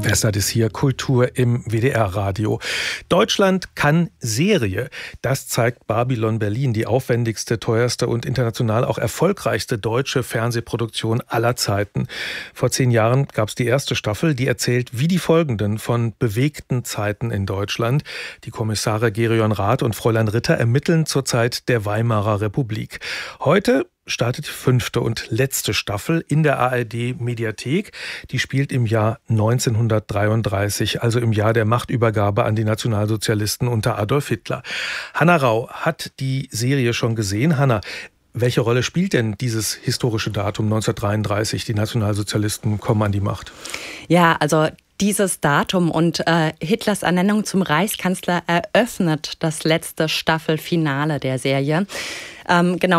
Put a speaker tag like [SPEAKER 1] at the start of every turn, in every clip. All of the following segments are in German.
[SPEAKER 1] Wessert ist hier, Kultur im WDR-Radio. Deutschland kann Serie. Das zeigt Babylon Berlin, die aufwendigste, teuerste und international auch erfolgreichste deutsche Fernsehproduktion aller Zeiten. Vor 10 Jahren gab es die erste Staffel, die erzählt wie die folgenden von bewegten Zeiten in Deutschland. Die Kommissare Gerion Rath und Fräulein Ritter ermitteln zur Zeit der Weimarer Republik. Heute startet die 5. und letzte Staffel in der ARD-Mediathek. Die spielt im Jahr 1933, also im Jahr der Machtübergabe an die Nationalsozialisten unter Adolf Hitler. Hanna Rau hat die Serie schon gesehen. Hanna, welche Rolle spielt denn dieses historische Datum 1933? Die Nationalsozialisten kommen an die Macht.
[SPEAKER 2] Ja, also dieses Datum und Hitlers Ernennung zum Reichskanzler eröffnet das letzte Staffelfinale der Serie. Genau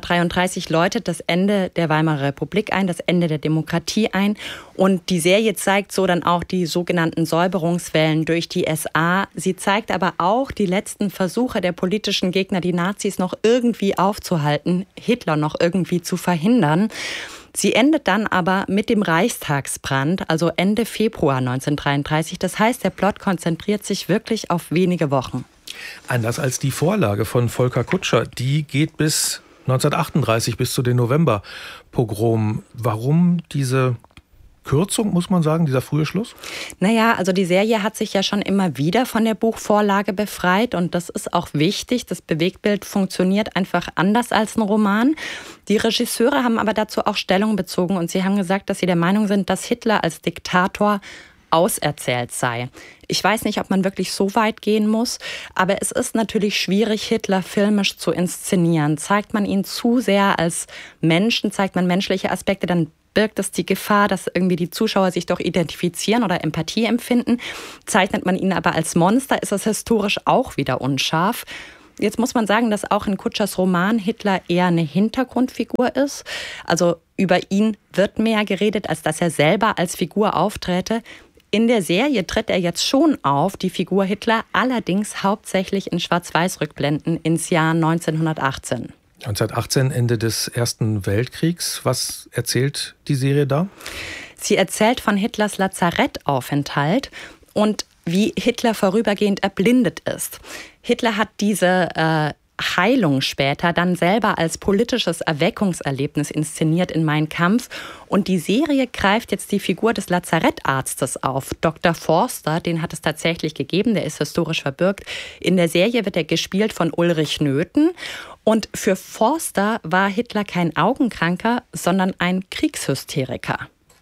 [SPEAKER 2] 1933 läutet das Ende der Weimarer Republik ein, das Ende der Demokratie ein. Und die Serie zeigt so dann auch die sogenannten Säuberungswellen durch die SA. Sie zeigt aber auch die letzten Versuche der politischen Gegner, die Nazis noch irgendwie aufzuhalten, Hitler noch irgendwie zu verhindern. Sie endet dann aber mit dem Reichstagsbrand, also Ende Februar 1933. Das heißt, der Plot konzentriert sich wirklich auf wenige Wochen.
[SPEAKER 1] Anders als die Vorlage von Volker Kutscher, die geht bis 1938, bis zu den Novemberpogromen. Warum diese Kürzung, muss man sagen, dieser frühe Schluss?
[SPEAKER 2] Naja, also die Serie hat sich ja schon immer wieder von der Buchvorlage befreit und das ist auch wichtig. Das Bewegtbild funktioniert einfach anders als ein Roman. Die Regisseure haben aber dazu auch Stellung bezogen und sie haben gesagt, dass sie der Meinung sind, dass Hitler als Diktator auserzählt sei. Ich weiß nicht, ob man wirklich so weit gehen muss, aber es ist natürlich schwierig, Hitler filmisch zu inszenieren. Zeigt man ihn zu sehr als Menschen, zeigt man menschliche Aspekte, dann birgt es die Gefahr, dass irgendwie die Zuschauer sich doch identifizieren oder Empathie empfinden. Zeichnet man ihn aber als Monster, ist es historisch auch wieder unscharf. Jetzt muss man sagen, dass auch in Kutschers Roman Hitler eher eine Hintergrundfigur ist. Also über ihn wird mehr geredet, als dass er selber als Figur aufträte. In der Serie tritt er jetzt schon auf, die Figur Hitler, allerdings hauptsächlich in Schwarz-Weiß-Rückblenden ins Jahr 1918.
[SPEAKER 1] 1918, Ende des Ersten Weltkriegs. Was erzählt die Serie da?
[SPEAKER 2] Sie erzählt von Hitlers Lazarettaufenthalt und wie Hitler vorübergehend erblindet ist. Hitler hat diese Heilung später dann selber als politisches Erweckungserlebnis inszeniert in Mein Kampf. Und die Serie greift jetzt die Figur des Lazarettarztes auf. Dr. Forster, den hat es tatsächlich gegeben, der ist historisch verbürgt. In der Serie wird er gespielt von Ulrich Nöthen. Und für Forster war Hitler kein Augenkranker, sondern ein Kriegshysteriker.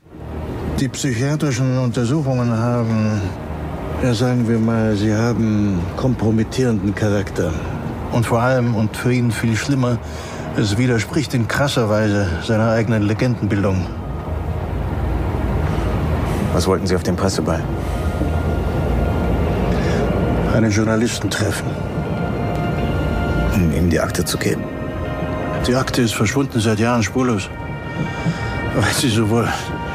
[SPEAKER 3] Die psychiatrischen Untersuchungen haben, ja sagen wir mal, sie haben kompromittierenden Charakter. Und vor allem, und für ihn viel schlimmer, es widerspricht in krasser Weise seiner eigenen Legendenbildung.
[SPEAKER 4] Was wollten Sie auf dem Presseball?
[SPEAKER 3] Einen Journalisten treffen.
[SPEAKER 4] Um ihm die Akte zu geben.
[SPEAKER 3] Die Akte ist verschwunden seit Jahren spurlos. Weil Sie so wollen.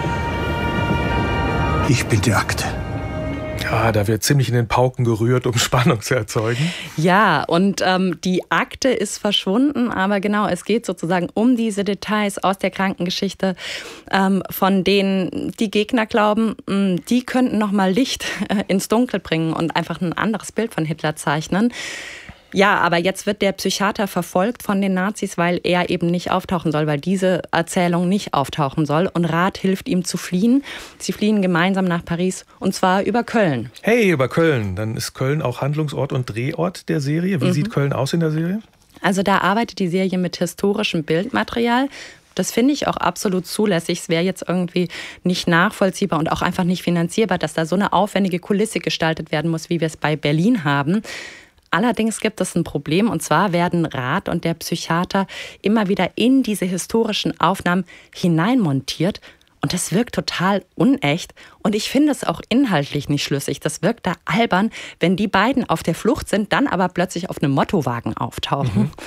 [SPEAKER 3] Ich bin die Akte.
[SPEAKER 1] Ja, da wird ziemlich in den Pauken gerührt, um Spannung zu erzeugen.
[SPEAKER 2] Ja, und die Akte ist verschwunden, aber genau, es geht sozusagen um diese Details aus der Krankengeschichte, von denen die Gegner glauben, die könnten nochmal Licht ins Dunkel bringen und einfach ein anderes Bild von Hitler zeichnen. Ja, aber jetzt wird der Psychiater verfolgt von den Nazis, weil er eben nicht auftauchen soll, weil diese Erzählung nicht auftauchen soll. Und Rath hilft ihm zu fliehen. Sie fliehen gemeinsam nach Paris und zwar über Köln.
[SPEAKER 1] Hey, über Köln. Dann ist Köln auch Handlungsort und Drehort der Serie. Wie sieht Köln aus in der Serie?
[SPEAKER 2] Also da arbeitet die Serie mit historischem Bildmaterial. Das finde ich auch absolut zulässig. Es wäre jetzt irgendwie nicht nachvollziehbar und auch einfach nicht finanzierbar, dass da so eine aufwendige Kulisse gestaltet werden muss, wie wir es bei Berlin haben. Allerdings gibt es ein Problem, und zwar werden Rath und der Psychiater immer wieder in diese historischen Aufnahmen hineinmontiert. Und das wirkt total unecht. Und ich finde es auch inhaltlich nicht schlüssig. Das wirkt da albern, wenn die beiden auf der Flucht sind, dann aber plötzlich auf einem Mottowagen auftauchen.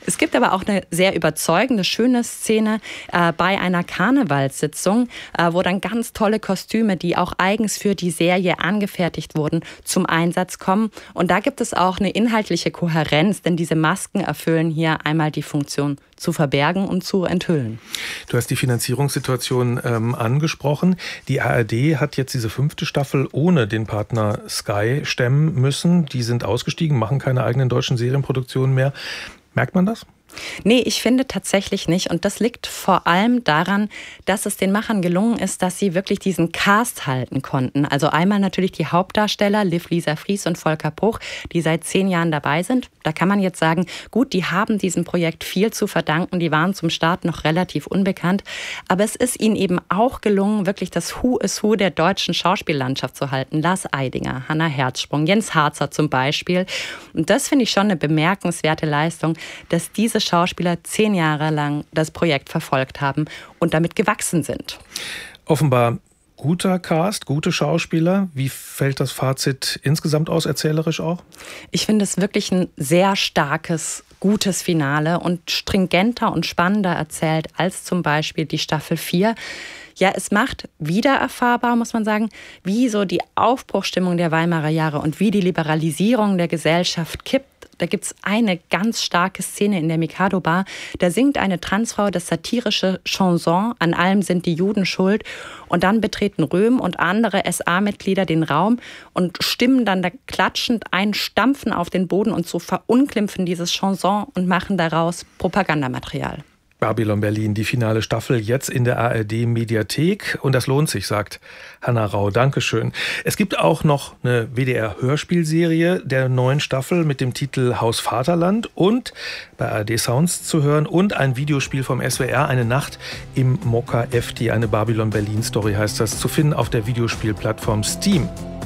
[SPEAKER 2] Es gibt aber auch eine sehr überzeugende, schöne Szene bei einer Karnevalssitzung, wo dann ganz tolle Kostüme, die auch eigens für die Serie angefertigt wurden, zum Einsatz kommen. Und da gibt es auch eine inhaltliche Kohärenz, denn diese Masken erfüllen hier einmal die Funktion zu verbergen und zu enthüllen.
[SPEAKER 1] Du hast die Finanzierungssituation angesprochen. Die ARD hat jetzt diese 5. Staffel ohne den Partner Sky stemmen müssen. Die sind ausgestiegen, machen keine eigenen deutschen Serienproduktionen mehr. Merkt man das?
[SPEAKER 2] Nee, ich finde tatsächlich nicht. Und das liegt vor allem daran, dass es den Machern gelungen ist, dass sie wirklich diesen Cast halten konnten. Also einmal natürlich die Hauptdarsteller, Liv-Lisa Fries und Volker Bruch, die seit 10 Jahren dabei sind. Da kann man jetzt sagen, gut, die haben diesem Projekt viel zu verdanken. Die waren zum Start noch relativ unbekannt. Aber es ist ihnen eben auch gelungen, wirklich das Who is Who der deutschen Schauspiellandschaft zu halten. Lars Eidinger, Hannah Herzsprung, Jens Harzer zum Beispiel. Und das finde ich schon eine bemerkenswerte Leistung, dass diese Schauspieler 10 Jahre lang das Projekt verfolgt haben und damit gewachsen sind.
[SPEAKER 1] Offenbar guter Cast, gute Schauspieler. Wie fällt das Fazit insgesamt aus, erzählerisch auch?
[SPEAKER 2] Ich finde es wirklich ein sehr starkes, gutes Finale und stringenter und spannender erzählt als zum Beispiel die Staffel 4. Ja, es macht wieder erfahrbar, muss man sagen, wie so die Aufbruchsstimmung der Weimarer Jahre und wie die Liberalisierung der Gesellschaft kippt. Da gibt es eine ganz starke Szene in der Mikado-Bar. Da singt eine Transfrau das satirische Chanson "An allem sind die Juden schuld". Und dann betreten Röhm und andere SA-Mitglieder den Raum und stimmen dann da klatschend ein, stampfen auf den Boden und so verunglimpfen dieses Chanson und machen daraus Propagandamaterial.
[SPEAKER 1] Babylon Berlin, die finale Staffel jetzt in der ARD-Mediathek. Und das lohnt sich, sagt Hannah Rau. Dankeschön. Es gibt auch noch eine WDR-Hörspielserie der 9. Staffel mit dem Titel Haus Vaterland und bei ARD Sounds zu hören und ein Videospiel vom SWR, Eine Nacht im Mokka FT, eine Babylon Berlin-Story heißt das, zu finden auf der Videospielplattform Steam.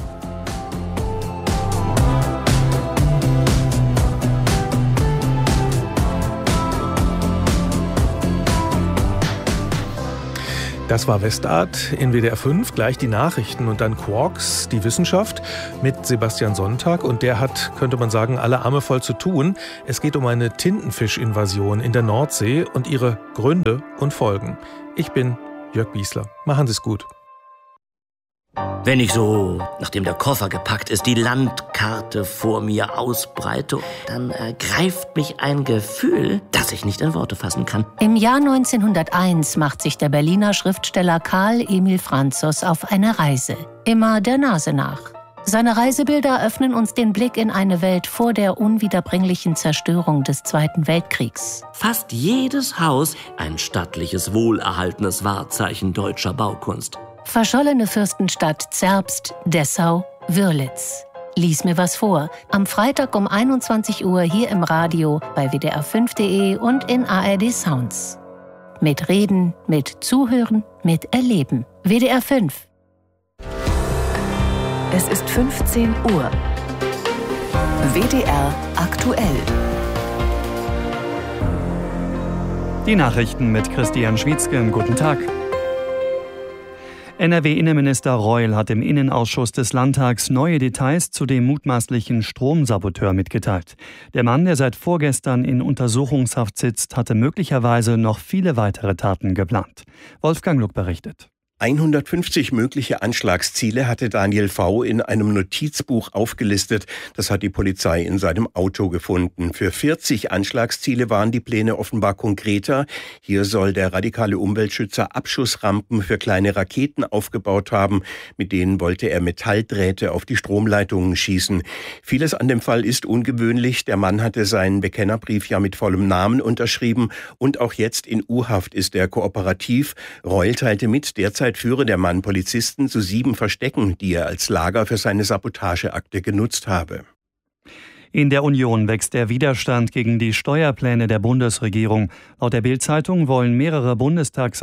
[SPEAKER 1] Das war Westart in WDR 5, gleich die Nachrichten und dann Quarks, die Wissenschaft mit Sebastian Sonntag. Und der hat, könnte man sagen, alle Arme voll zu tun. Es geht um eine Tintenfischinvasion in der Nordsee und ihre Gründe und Folgen. Ich bin Jörg Biesler. Machen Sie es gut.
[SPEAKER 5] Wenn ich so, nachdem der Koffer gepackt ist, die Landkarte vor mir ausbreite, dann ergreift mich ein Gefühl, das ich nicht in Worte fassen kann.
[SPEAKER 6] Im Jahr 1901 macht sich der Berliner Schriftsteller Karl Emil Franzos auf eine Reise. Immer der Nase nach. Seine Reisebilder öffnen uns den Blick in eine Welt vor der unwiederbringlichen Zerstörung des Zweiten Weltkriegs.
[SPEAKER 5] Fast jedes Haus ein stattliches, wohlerhaltenes Wahrzeichen deutscher Baukunst.
[SPEAKER 6] Verschollene Fürstenstadt Zerbst, Dessau, Wörlitz. Lies mir was vor. Am Freitag um 21 Uhr hier im Radio, bei wdr5.de und in ARD Sounds. Mit Reden, mit Zuhören, mit Erleben. WDR 5.
[SPEAKER 7] Es ist 15 Uhr. WDR aktuell.
[SPEAKER 8] Die Nachrichten mit Christian Schwietzke. Guten Tag. NRW-Innenminister Reul hat im Innenausschuss des Landtags neue Details zu dem mutmaßlichen Stromsaboteur mitgeteilt. Der Mann, der seit vorgestern in Untersuchungshaft sitzt, hatte möglicherweise noch viele weitere Taten geplant. Wolfgang Luck berichtet.
[SPEAKER 9] 150 mögliche Anschlagsziele hatte Daniel V. in einem Notizbuch aufgelistet. Das hat die Polizei in seinem Auto gefunden. Für 40 Anschlagsziele waren die Pläne offenbar konkreter. Hier soll der radikale Umweltschützer Abschussrampen für kleine Raketen aufgebaut haben. Mit denen wollte er Metalldrähte auf die Stromleitungen schießen. Vieles an dem Fall ist ungewöhnlich. Der Mann hatte seinen Bekennerbrief ja mit vollem Namen unterschrieben. Und auch jetzt in U-Haft ist er kooperativ. Reul teilte mit, derzeit führe der Mann Polizisten zu 7 Verstecken, die er als Lager für seine Sabotageakte genutzt habe.
[SPEAKER 8] In der Union wächst der Widerstand gegen die Steuerpläne der Bundesregierung. Laut der Bild-Zeitung wollen mehrere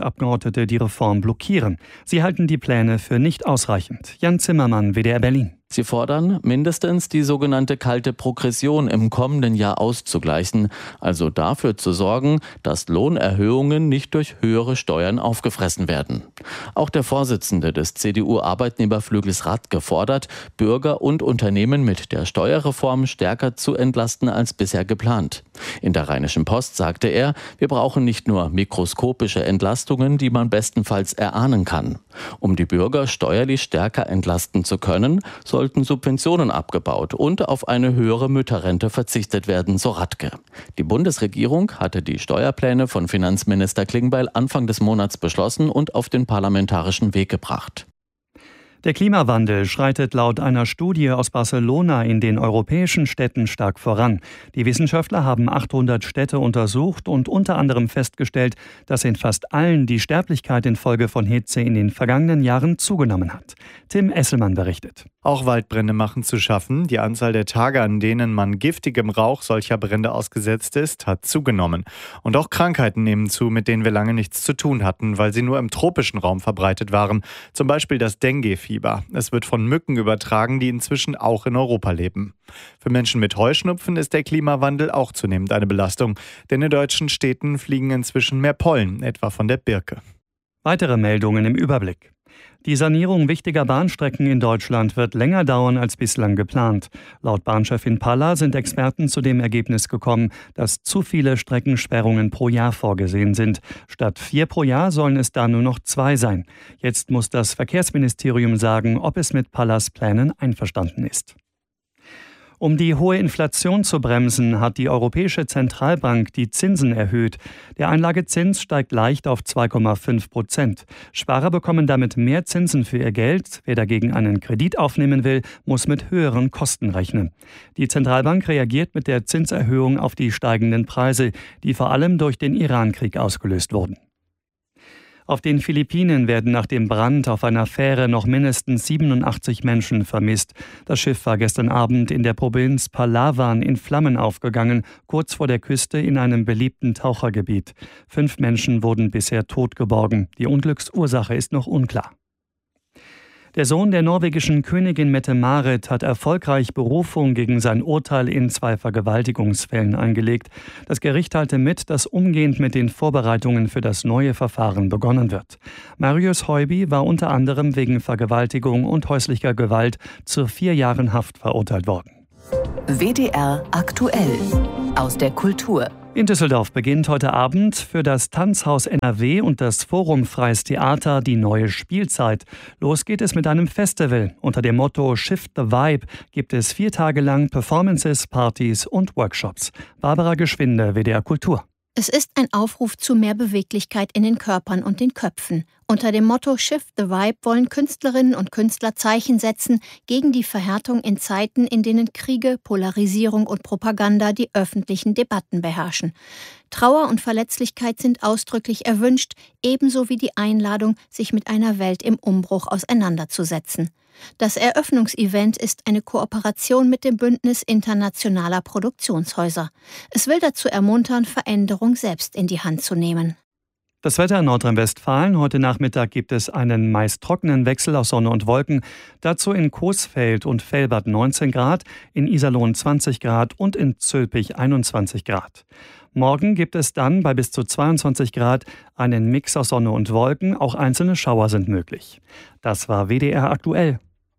[SPEAKER 8] Bundestagsabgeordnete die Reform blockieren. Sie halten die Pläne für nicht ausreichend. Jan Zimmermann, WDR Berlin.
[SPEAKER 10] Sie fordern, mindestens die sogenannte kalte Progression im kommenden Jahr auszugleichen, also dafür zu sorgen, dass Lohnerhöhungen nicht durch höhere Steuern aufgefressen werden. Auch der Vorsitzende des CDU-Arbeitnehmerflügels Radke fordert, Bürger und Unternehmen mit der Steuerreform stärker zu entlasten als bisher geplant. In der Rheinischen Post sagte er, wir brauchen nicht nur mikroskopische Entlastungen, die man bestenfalls erahnen kann. Um die Bürger steuerlich stärker entlasten zu können, sollten Subventionen abgebaut und auf eine höhere Mütterrente verzichtet werden, so Radke. Die Bundesregierung hatte die Steuerpläne von Finanzminister Klingbeil Anfang des Monats beschlossen und auf den parlamentarischen Weg gebracht.
[SPEAKER 8] Der Klimawandel schreitet laut einer Studie aus Barcelona in den europäischen Städten stark voran. Die Wissenschaftler haben 800 Städte untersucht und unter anderem festgestellt, dass in fast allen die Sterblichkeit infolge von Hitze in den vergangenen Jahren zugenommen hat. Tim Esselmann berichtet.
[SPEAKER 11] Auch Waldbrände machen zu schaffen. Die Anzahl der Tage, an denen man giftigem Rauch solcher Brände ausgesetzt ist, hat zugenommen. Und auch Krankheiten nehmen zu, mit denen wir lange nichts zu tun hatten, weil sie nur im tropischen Raum verbreitet waren. Zum Beispiel das Dengue-Fieber. Es wird von Mücken übertragen, die inzwischen auch in Europa leben. Für Menschen mit Heuschnupfen ist der Klimawandel auch zunehmend eine Belastung. Denn in deutschen Städten fliegen inzwischen mehr Pollen, etwa von der Birke.
[SPEAKER 8] Weitere Meldungen im Überblick. Die Sanierung wichtiger Bahnstrecken in Deutschland wird länger dauern als bislang geplant. Laut Bahnchefin Palla sind Experten zu dem Ergebnis gekommen, dass zu viele Streckensperrungen pro Jahr vorgesehen sind. Statt 4 pro Jahr sollen es da nur noch 2 sein. Jetzt muss das Verkehrsministerium sagen, ob es mit Pallas Plänen einverstanden ist. Um die hohe Inflation zu bremsen, hat die Europäische Zentralbank die Zinsen erhöht. Der Einlagezins steigt leicht auf 2,5%. Sparer bekommen damit mehr Zinsen für ihr Geld. Wer dagegen einen Kredit aufnehmen will, muss mit höheren Kosten rechnen. Die Zentralbank reagiert mit der Zinserhöhung auf die steigenden Preise, die vor allem durch den Irankrieg ausgelöst wurden. Auf den Philippinen werden nach dem Brand auf einer Fähre noch mindestens 87 Menschen vermisst. Das Schiff war gestern Abend in der Provinz Palawan in Flammen aufgegangen, kurz vor der Küste in einem beliebten Tauchergebiet. 5 Menschen wurden bisher tot geborgen. Die Unglücksursache ist noch unklar. Der Sohn der norwegischen Königin Mette-Marit hat erfolgreich Berufung gegen sein Urteil in 2 Vergewaltigungsfällen eingelegt. Das Gericht teilte mit, dass umgehend mit den Vorbereitungen für das neue Verfahren begonnen wird. Marius Heuby war unter anderem wegen Vergewaltigung und häuslicher Gewalt zu 4 Jahren Haft verurteilt worden.
[SPEAKER 7] WDR aktuell aus der Kultur.
[SPEAKER 8] In Düsseldorf beginnt heute Abend für das Tanzhaus NRW und das Forum Freies Theater die neue Spielzeit. Los geht es mit einem Festival. Unter dem Motto Shift the Vibe gibt es 4 Tage lang Performances, Partys und Workshops. Barbara Geschwinde, WDR Kultur.
[SPEAKER 12] Es ist ein Aufruf zu mehr Beweglichkeit in den Körpern und den Köpfen. Unter dem Motto Shift the Vibe wollen Künstlerinnen und Künstler Zeichen setzen gegen die Verhärtung in Zeiten, in denen Kriege, Polarisierung und Propaganda die öffentlichen Debatten beherrschen. Trauer und Verletzlichkeit sind ausdrücklich erwünscht, ebenso wie die Einladung, sich mit einer Welt im Umbruch auseinanderzusetzen. Das Eröffnungsevent ist eine Kooperation mit dem Bündnis internationaler Produktionshäuser. Es will dazu ermuntern, Veränderung selbst in die Hand zu nehmen.
[SPEAKER 8] Das Wetter in Nordrhein-Westfalen. Heute Nachmittag gibt es einen meist trockenen Wechsel aus Sonne und Wolken. Dazu in Coesfeld und Velbert 19 Grad, in Iserlohn 20 Grad und in Zülpich 21 Grad. Morgen gibt es dann bei bis zu 22 Grad einen Mix aus Sonne und Wolken. Auch einzelne Schauer sind möglich. Das war WDR aktuell.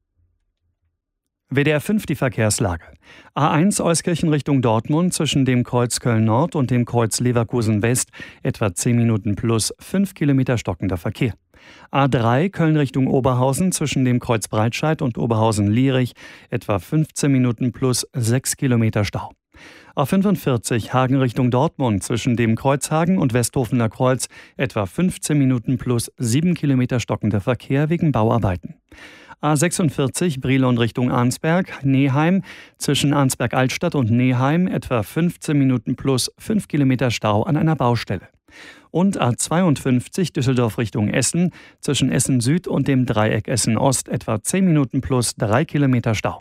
[SPEAKER 8] WDR 5 die Verkehrslage. A1 Euskirchen Richtung Dortmund zwischen dem Kreuz Köln-Nord und dem Kreuz Leverkusen-West etwa 10 Minuten plus 5 Kilometer stockender Verkehr. A3 Köln Richtung Oberhausen zwischen dem Kreuz Breitscheid und Oberhausen-Lierich etwa 15 Minuten plus 6 Kilometer Stau. A45 Hagen Richtung Dortmund zwischen dem Kreuzhagen und Westhofener Kreuz etwa 15 Minuten plus 7 Kilometer stockender Verkehr wegen Bauarbeiten. A46 Brilon Richtung Arnsberg, Neheim zwischen Arnsberg-Altstadt und Neheim etwa 15 Minuten plus 5 Kilometer Stau an einer Baustelle. Und A52 Düsseldorf Richtung Essen zwischen Essen Süd und dem Dreieck Essen Ost etwa 10 Minuten plus 3 Kilometer Stau.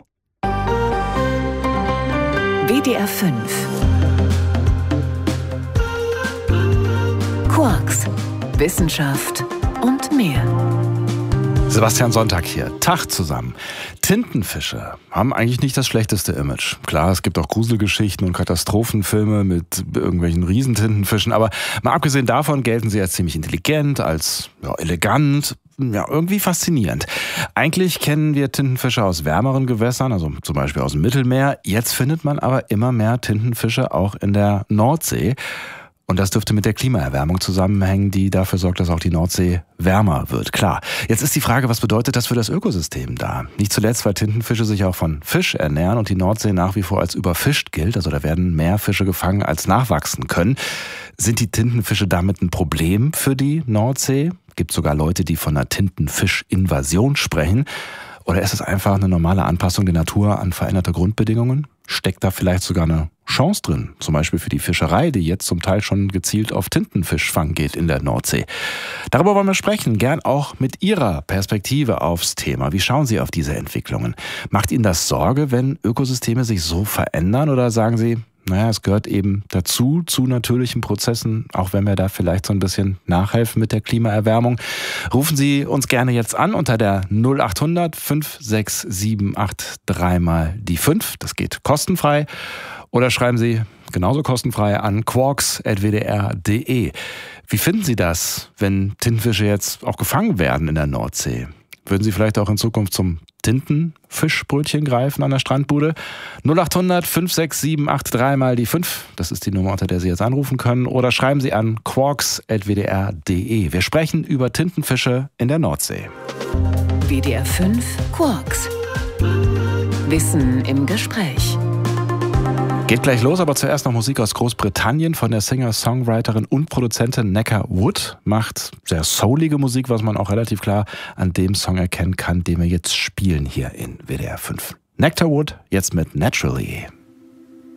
[SPEAKER 7] WDR 5 Quarks, Wissenschaft und mehr.
[SPEAKER 13] Sebastian Sonntag hier. Tag zusammen. Tintenfische haben eigentlich nicht das schlechteste Image. Klar, es gibt auch Gruselgeschichten und Katastrophenfilme mit irgendwelchen Riesentintenfischen, aber mal abgesehen davon gelten sie als ziemlich intelligent, als elegant, irgendwie faszinierend. Eigentlich kennen wir Tintenfische aus wärmeren Gewässern, also zum Beispiel aus dem Mittelmeer. Jetzt findet man aber immer mehr Tintenfische auch in der Nordsee. Und das dürfte mit der Klimaerwärmung zusammenhängen, die dafür sorgt, dass auch die Nordsee wärmer wird. Klar, jetzt ist die Frage, was bedeutet das für das Ökosystem da? Nicht zuletzt, weil Tintenfische sich auch von Fisch ernähren und die Nordsee nach wie vor als überfischt gilt. Also da werden mehr Fische gefangen, als nachwachsen können. Sind die Tintenfische damit ein Problem für die Nordsee? Gibt sogar Leute, die von einer Tintenfisch-Invasion sprechen. Oder ist es einfach eine normale Anpassung der Natur an veränderte Grundbedingungen? Steckt da vielleicht sogar eine Chance drin? Zum Beispiel für die Fischerei, die jetzt zum Teil schon gezielt auf Tintenfischfang geht in der Nordsee. Darüber wollen wir sprechen, gern auch mit Ihrer Perspektive aufs Thema. Wie schauen Sie auf diese Entwicklungen? Macht Ihnen das Sorge, wenn Ökosysteme sich so verändern? Oder sagen Sie, es gehört eben dazu, zu natürlichen Prozessen, auch wenn wir da vielleicht so ein bisschen nachhelfen mit der Klimaerwärmung. Rufen Sie uns gerne jetzt an unter der 0800 5678 3x5. Das geht kostenfrei. Oder schreiben Sie genauso kostenfrei an quarks@wdr.de. Wie finden Sie das, wenn Tintenfische jetzt auch gefangen werden in der Nordsee? Würden Sie vielleicht auch in Zukunft zum Tintenfischbrötchen greifen an der Strandbude? 0800 5678 3x5. Das ist die Nummer, unter der Sie jetzt anrufen können. Oder schreiben Sie an quarks@wdr.de. Wir sprechen über Tintenfische in der Nordsee.
[SPEAKER 7] WDR 5 Quarks. Wissen im Gespräch.
[SPEAKER 13] Geht gleich los, aber zuerst noch Musik aus Großbritannien von der Singer-Songwriterin und Produzentin Necker Wood. Macht sehr soulige Musik, was man auch relativ klar an dem Song erkennen kann, den wir jetzt spielen hier in WDR 5. Necker Wood, jetzt mit Naturally.